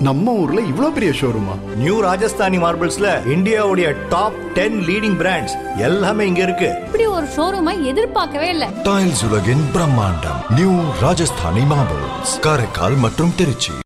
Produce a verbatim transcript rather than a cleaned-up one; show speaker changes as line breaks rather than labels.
நம்ம ஊர்ல இவ்ளோ பெரிய ஷோரூமா?
நியூ ராஜஸ்தானி மார்பிள்ஸ்ல இந்தியாவுடைய டாப் டென் லீடிங் பிராண்ட்ஸ் எல்லாமே இங்க இருக்கு.
இப்படி ஒரு ஷோரூமை எதிர்பார்க்கவே இல்ல.
டைல்ஸ் உலகின் பிரம்மாண்டம் நியூ ராஜஸ்தானி மார்பிள்ஸ், காரைக்கால் மற்றும் திருச்சி.